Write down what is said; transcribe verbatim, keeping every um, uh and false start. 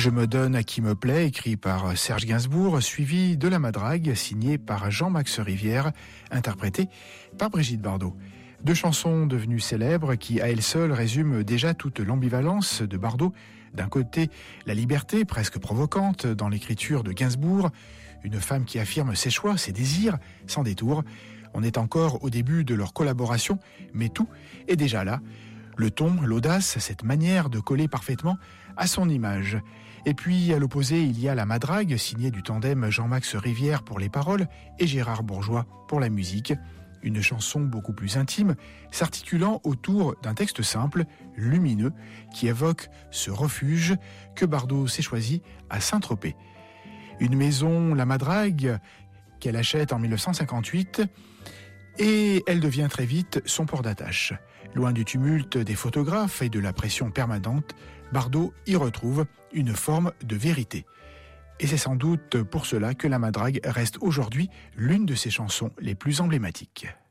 Je me donne à qui me plaît, écrit par Serge Gainsbourg, suivi de La Madrague, signé par Jean-Max Rivière, interprété par Brigitte Bardot. Deux chansons devenues célèbres qui, à elles seules, résument déjà toute l'ambivalence de Bardot. D'un côté, la liberté presque provocante dans l'écriture de Gainsbourg, une femme qui affirme ses choix, ses désirs, sans détour. On est encore au début de leur collaboration, mais tout est déjà là. Le ton, l'audace, cette manière de coller parfaitement à son image. Et puis, à l'opposé, il y a La Madrague, signée du tandem Jean-Max Rivière pour les paroles et Gérard Bourgeois pour la musique. Une chanson beaucoup plus intime, s'articulant autour d'un texte simple, lumineux, qui évoque ce refuge que Bardot s'est choisi à Saint-Tropez. Une maison, La Madrague, qu'elle achète en dix-neuf cent cinquante-huit, et elle devient très vite son port d'attache. Loin du tumulte des photographes et de la pression permanente, Bardot y retrouve une forme de vérité. Et c'est sans doute pour cela que La Madrague reste aujourd'hui l'une de ses chansons les plus emblématiques.